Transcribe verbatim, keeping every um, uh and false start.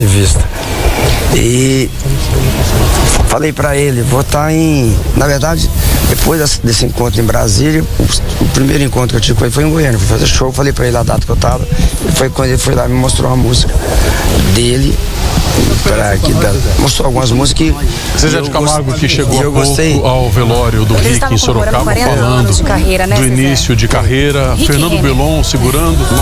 vista. E falei pra ele, vou estar em... Na verdade, depois desse encontro em Brasília, o, o primeiro encontro que eu tive com ele foi em Goiânia. Fui fazer show, falei pra ele a data que eu tava. E foi quando ele foi lá e me mostrou uma música dele. Pra que da, mostrou algumas músicas. Zezé de Camargo, que chegou há pouco ao velório do Rick em Sorocaba, falando de carreira, né, do Zezé? início de carreira. Rick Fernando Henry. Belon segurando.